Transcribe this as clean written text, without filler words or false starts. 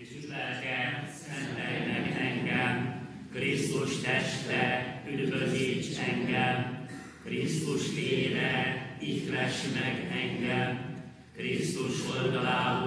Krisztus lelke, szentelj meg engem, Krisztus teste, üdvözíts engem, Krisztus vére, ihless meg engem, Krisztus oldalából